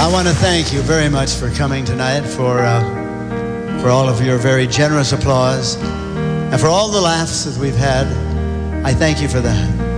I want to thank you very much for coming tonight, for all of your very generous applause, and for all the laughs that we've had. I thank you for that.